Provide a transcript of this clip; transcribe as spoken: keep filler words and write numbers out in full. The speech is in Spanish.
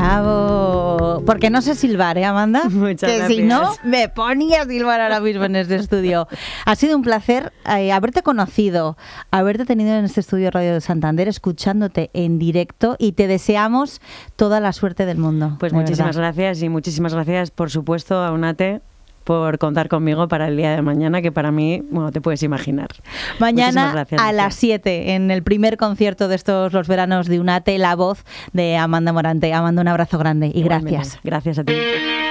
Bravo. Porque no sé silbar, ¿eh, Amanda? Muchas que gracias. Si no, me ponía a silbar ahora mismo en este estudio. Ha sido un placer eh, haberte conocido, haberte tenido en este estudio Radio de Santander, escuchándote en directo, y te deseamos toda la suerte del mundo. Pues de muchísimas verdad. gracias, y muchísimas gracias, por supuesto, a UNATE por contar conmigo para el día de mañana, que para mí, bueno, te puedes imaginar. Mañana gracias, a Lucía. las siete, en el primer concierto de estos los veranos de UNATE, la voz de Amanda Morante. Amanda, un abrazo grande y Igualmente. gracias. Gracias a ti.